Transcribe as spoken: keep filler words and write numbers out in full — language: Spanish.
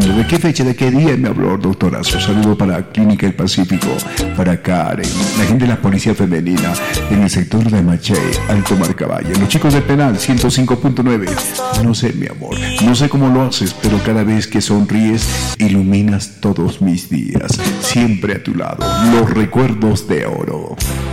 doctorazo. ¿De qué fecha, de qué día me habló, doctorazo? Saludo para Clínica El Pacífico, para Karen, la gente de la Policía Femenina, en el sector de Maché, Alto Marcaballe, los chicos del penal, ciento cinco punto nueve. No sé, mi amor, no sé cómo lo haces, pero cada vez que sonríes, iluminas todos mis días. Siempre a tu lado, los recuerdos de oro.